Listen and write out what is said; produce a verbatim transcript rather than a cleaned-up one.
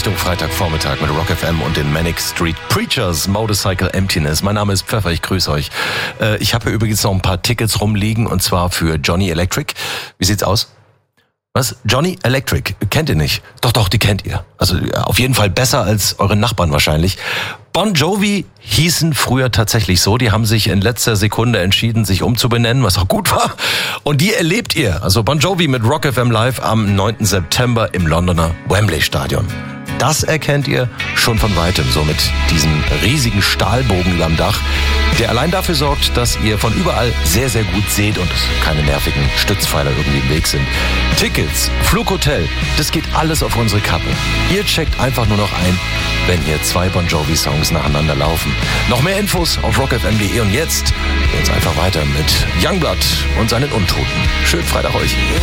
Richtung Freitagvormittag mit Rock F M und den Manic Street Preachers, Motorcycle Emptiness. Mein Name ist Pfeffer, ich grüße euch. Äh, ich habe hier übrigens noch ein paar Tickets rumliegen und zwar für Johnny Electric. Wie sieht's aus? Was? Johnny Electric? Kennt ihr nicht? Doch, doch, die kennt ihr. Also auf jeden Fall besser als eure Nachbarn wahrscheinlich. Bon Jovi hießen früher tatsächlich so. Die haben sich in letzter Sekunde entschieden, sich umzubenennen, was auch gut war. Und die erlebt ihr. Also Bon Jovi mit Rock F M Live am neunten September im Londoner Wembley Stadion. Das erkennt ihr schon von Weitem, so mit diesem riesigen Stahlbogen überm Dach, der allein dafür sorgt, dass ihr von überall sehr, sehr gut seht und keine nervigen Stützpfeiler irgendwie im Weg sind. Tickets, Flughotel, das geht alles auf unsere Kappe. Ihr checkt einfach nur noch ein, wenn ihr zwei Bon Jovi-Songs nacheinander laufen. Noch mehr Infos auf rock f m punkt de und jetzt geht's einfach weiter mit Youngblood und seinen Untoten. Schönen Freitag euch.